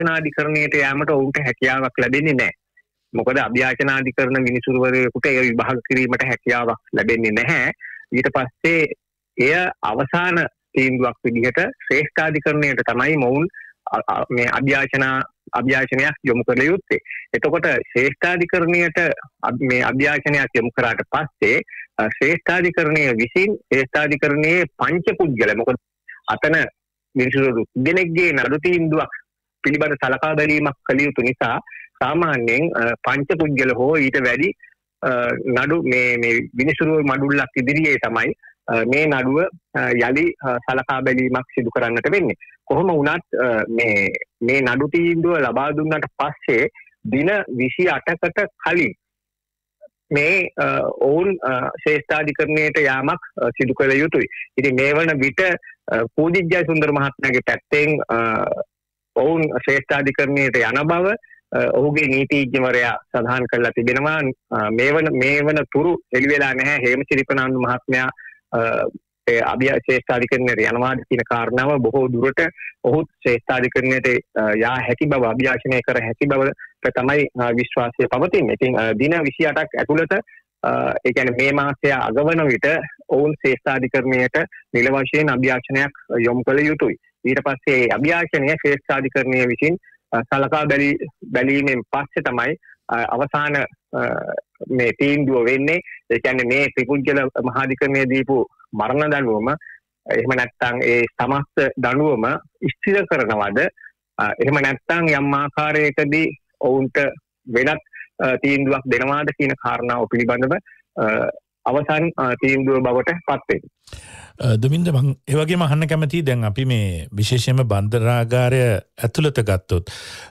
අධිකරණයට යාමට ඔවුන්ට හැකියාවක් ලැබෙන්නේ නැහැ. මොකද අභ්‍යාචනාධිකරණ විනිසුරුවරයෙකුට ඒ විභාග කිරීමට හැකියාවක් ලැබෙන්නේ නැහැ. ඊට පස්සේ එය අවසාන තීන්දුවක් විදිහට ශ්‍රේෂ්ඨාධිකරණයට තමයි මොවුන් මේ අභ්‍යාචනයක් යොමු කළ යුත්තේ. එතකොට ශ්‍රේෂ්ඨාධිකරණයට මේ අභ්‍යාචනයක් යොමු කරාට පස්සේ ශ්‍රේෂ්ඨාධිකරණය විසින් ශ්‍රේෂ්ඨාධිකරණයේ පංච පුද්ගල මොකද අතන විනිසුරු දෙනෙක්ගේ නඩු තීන්දුවක් පිළිබඳ සලකා බැලීමක් කළ යුතු නිසා සාමාන්‍යයෙන් පංච පුද්ගල හෝ ඊට වැඩි නඩු මේ විනිසුරු මඩුල්ලක් ඉදිරියේ තමයි මේ නඩුව යලි සලකා බැලීමක් සිදු කරන්නට වෙන්නේ. කොහොම වුණත් මේ නඩු තීන්දුව ලබා දුන්නට පස්සේ දින 28කට කලින් මේ ඔවුන් ශ්‍රේෂ්ඨාධිකරණයට යාමක් සිදු කළ යුතුයි. ඉතින් මේ වන විට පූජිත් ජයසුන්දර මහත්මයාගේ පැත්තෙන් ඔවුන් ශ්‍රේෂ්ඨාධිකරණයට යන බව ඔහුගේ නීතිඥවරයා සඳහන් කරලා තිබෙනවා. මේ වන තුරු එළි වෙලා නැහැ හේමසිරිපනාන්දු මහත්මයා ශ්‍රේෂ්ඨාධිකරණයට යනවාද කියන කාරණාව බොහෝ දුරට ඔහු ශ්‍රේෂ්ඨාධිකරණයට යා හැකි බව අභ්‍යාචනය කර හැකි බව තමයි විශ්වාසය පවතින්නේ. ඉතින් දින 28ක් ඇතුළත ඒ කියන්නේ මේ මාසය අගවන විට ඔවුන් ශ්‍රේෂ්ඨාධිකරණයට නිල වශයෙන් අභ්‍යාචනයක් යොමු කළ යුතුයි. ඊට පස්සේ අභ්‍යාචනය ශ්‍රේෂ්ඨාධිකරණය විසින් සලකා බැලීමෙන් පස්සේ තමයි අවසාන මේ තීන්දුව වෙන්නේ. ඒ කියන්නේ මේ ත්‍රිපුද්ගල මහාධිකරණයේ දීපු මරණ දඬුවම එහෙම නැත්නම් ඒ සමස්ත දඬුවම ස්ථිර කරනවද එහෙම නැත්නම් යම් ආකාරයකදී ඔවුන්ට වෙනත් තීන්දුවක් දෙනවාද කියන කාරණාව පිළිබඳව අවසන් තීන්දුව බවට පත් වෙනවා. දුමින්ද මම ඒ වගේම අහන්න කැමතියි දැන් අපි මේ විශේෂයෙන්ම බන්දරාගාරය ඇතුළත ගත්තොත්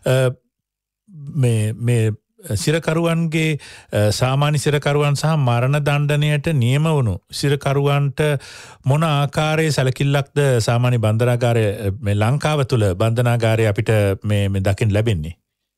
මේ සිරකරුවන්ගේ සාමාන්‍ය සිරකරුවන් සහ මරණ දණ්ඩනයට නියම වුණු සිරකරුවන්ට මොන ආකාරයේ සැලකිල්ලක්ද සාමාන්‍ය බන්දරාගාරය මේ ලංකාව තුළ බන්දනාගාරය අපිට මේ දකින්න ලැබෙන්නේ?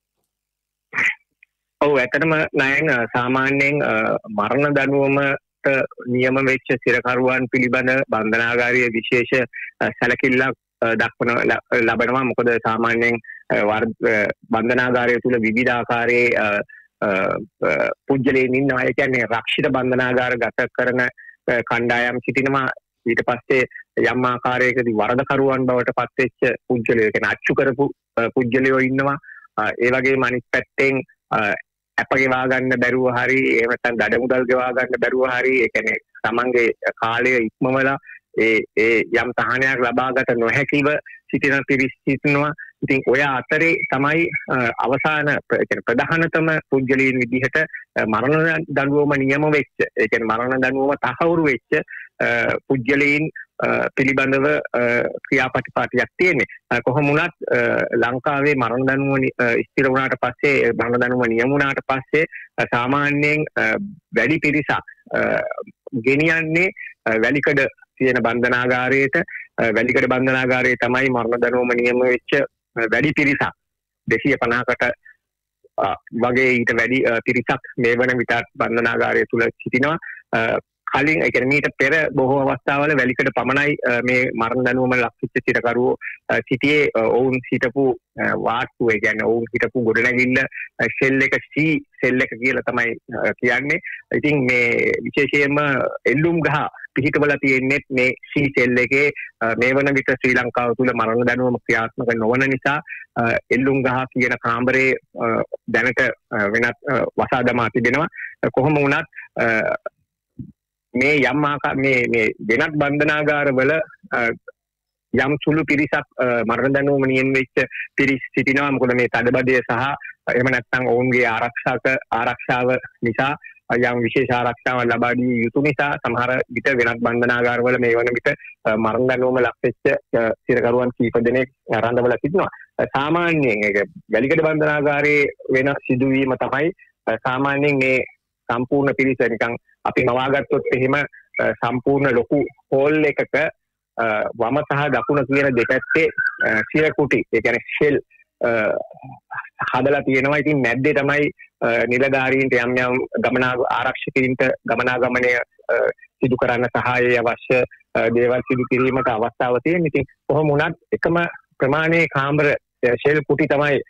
ඔව් ඇත්තටම නයන් සාමාන්‍යයෙන් මරණ දඬුවමට නියම වෙච්ච සිරකරුවන් පිළිබඳ බන්දනාගාරයේ විශේෂ සැලකිල්ලක් ලබනවා. මොකද සාමාන්‍යයෙන් බන්දනාගාරය තුළ විවිධ ආකාරයේ පුද්ගලයන් ඉන්නවා. ඒ කියන්නේ රක්ෂිත බන්දනාගාර ගත කරන කණ්ඩායම් සිටිනවා. ඊට පස්සේ යම් ආකාරයකදී වරදකරුවන් බවට පත්වෙච්ච පුද්ගලයෝ කියන්නේ අච්චු කරපු පුද්ගලයෝ ඉන්නවා. ඒ වගේම අනිත් පැත්තෙන් අප ගෙවා ගන්න බැරුව හරි එහෙම නැත්නම් දඩ මුදල් ගෙවා ගන්න බැරුව හරි ඒ කියන්නේ තමන්ගේ කාලය ඉක්මවලා ඒ යම් තහනයක් ලබාගත නොහැකිව සිටින පිරිස් සිටිනවා. ඉතින් ඔය අතරේ තමයි අවසාන ප්‍රධානතම පුද්ගලයන් විදිහට මරණ දඬුවම නියම වෙච්ච ඒ කියන්නේ මරණ දඬුවම තහවුරු වෙච්ච පුද්ගලයන් පිළිබඳව ක්‍රියාපටිපාටියක් තියෙන්නේ. කොහොම වුණත් ලංකාවේ මරණ දඬුවම ස්ථිර වුණාට පස්සේ මරණ දඬුවම නියම වුණාට පස්සේ සාමාන්‍යයෙන් වැඩි පිරිසක් ගෙනියන්නේ වැලිකඩ තියෙන බන්ධනාගාරයට. වැලිකඩ බන්ධනාගාරයේ තමයි මරණ දඬුවම නියම වෙච්ච වැඩි පිරිසක් 250කට වගේ ඊට වැඩි පිරිසක් මේ වන විට බන්ධනාගාරය තුල සිටිනවා. කලින් ඒ කියන්නේ මීට පෙර බොහෝ අවස්ථාවල වැලිකඩ පමණයි මේ මරණ දඬුවම ලක්විච්ච සිරකරුවෝ සිටියේ. ඔවුන් හිටපු වාට්ටු ඒ කියන්නේ ඔවුන් හිටපු ගොඩනැගිල්ල ෂෙල් එක C ෂෙල් එක කියලා තමයි කියන්නේ. ඉතින් මේ විශේෂයෙන්ම එල්ලුම් ගහ පිහිටවලා තියෙන්නේ මේ C ෂෙල් එකේ. මේ වන විට ශ්‍රී ලංකාව තුල මරණ දඬුවම ක්‍රියාත්මක නොවන නිසා එල්ලුම් ගහ කියන කාමරේ දැනට වෙනත් වසා දමා තිබෙනවා. කොහොම වුණත් මේ යම් මේ වෙනත් බන්ධනාගාරවල යම් සුළු පිරිසක් මරණ දඬුවම නියම වෙච්ච පිරිස් සිටිනවා. මොකද මේ තදබදය සහ එහෙම නැත්නම් ඔවුන්ගේ ආරක්ෂාව නිසා යම් විශේෂ ආරක්ෂාවක් ලබා දී යුතු නිසා සමහර විට වෙනත් බන්ධනාගාරවල මේ වන විට මරණ දඬුවම ලක් වෙච්ච සිරකරුවන් කීප දෙනෙක් රඳවලා සිටිනවා. සාමාන්‍යයෙන් ඒක වැලිකඩ බන්ධනාගාරයේ වෙන සිදුවීම තමයි සාමාන්‍යයෙන් මේ සම්පූර්ණ පිරිස නිකන් අපි මවාගත්තොත් එහෙම සම්පූර්ණ ලොකු හෝල් එකක වම සහ දකුණ කියන දෙපැත්තේ සිරකුටි ඒ කියන්නේ ෂෙල් හදලා තියෙනවා. ඉතින් මැද්දේ තමයි නිලධාරීන්ට යම් යම් ආරක්ෂකයින්ට ගමනාගමනය සිදු කරන්න සහායය අවශ්‍ය දේවල් සිදු කිරීමට අවස්ථාව තියෙනවා. ඉතින් කොහොම වුණත් එකම ප්‍රමාණයේ කාමර ෂෙල් කුටි තමයි